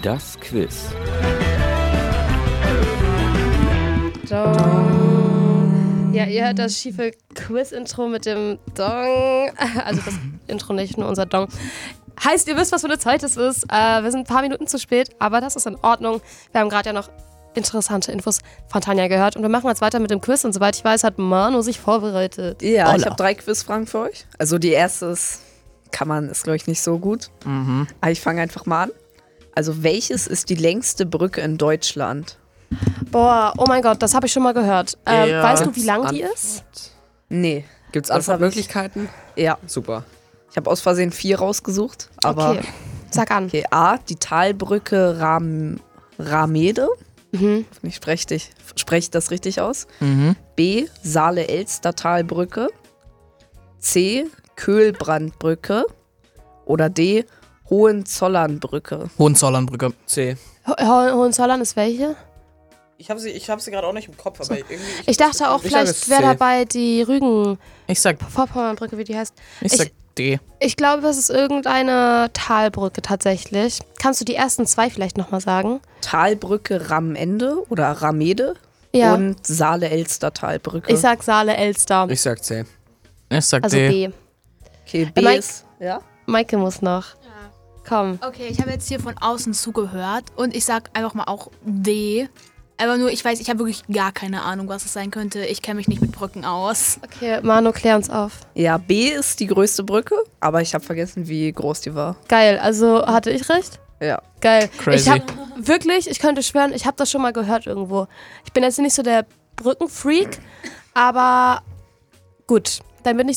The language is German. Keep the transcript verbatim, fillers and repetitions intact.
Das Quiz. Dong. Ja, ihr hört das schiefe Quiz-Intro mit dem Dong. Also das Intro nicht, nur unser Dong. Heißt, ihr wisst, was für eine Zeit es ist. Äh, wir sind ein paar Minuten zu spät, aber das ist in Ordnung. Wir haben gerade ja noch interessante Infos von Tanja gehört. Und wir machen jetzt weiter mit dem Quiz. Und soweit ich weiß, hat Manu sich vorbereitet. Ja, Holla. Ich habe drei Quizfragen für euch. Also die erste ist, kann man, ist glaube ich nicht so gut. Mhm. Aber ich fange einfach mal an. Also welches ist die längste Brücke in Deutschland? Boah, oh mein Gott, das habe ich schon mal gehört. Ähm, Ja. weißt du, wie lang die ist? Nee. Gibt's Das hab ich- Antwortmöglichkeiten? Ja, Super. ich habe aus Versehen vier rausgesucht. Aber Okay, sag an. okay, A, die Talbrücke Ram Ramede. Mhm. Ich spreche dich, spreche ich das richtig aus? Mhm. B, Saale-Elster-Talbrücke. C, Köhlbrandbrücke. Oder D, Hohenzollernbrücke. Hohenzollernbrücke. C. Ho- Ho- Hohenzollern ist welche? Ich habe sie, ich hab sie gerade auch nicht im Kopf, aber irgendwie... Ich dachte auch, Ich sag vielleicht es wäre C. dabei die Rügen Ich sag, Vorpommernbrücke, wie die heißt. ich Ich- sag D. Ich glaube, das ist irgendeine Talbrücke tatsächlich. Kannst du die ersten zwei vielleicht nochmal sagen? Talbrücke Ramende oder Ramede. Ja, Und Saale-Elster-Talbrücke. ich sag Saale-Elster. Ich sag C. Ich sag Also D. B. Okay, B Mike- ist. Ja? Maike muss noch. Komm. Okay, ich habe jetzt hier von außen zugehört und ich sag einfach mal auch D. Aber nur, ich weiß, ich habe wirklich gar keine Ahnung, was es sein könnte. Ich kenne mich nicht mit Brücken aus. Okay, Manu, klär uns auf. Ja, B ist die größte Brücke, aber ich habe vergessen, wie groß die war. Geil, also hatte ich recht? Ja. Geil. Crazy. Ich habe wirklich, ich könnte schwören, ich habe das schon mal gehört irgendwo. Ich bin jetzt nicht so der Brückenfreak, aber gut, dann bin ich